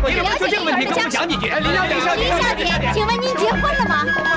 就这个问题跟我们讲几句。林小姐， 请问您结婚了吗？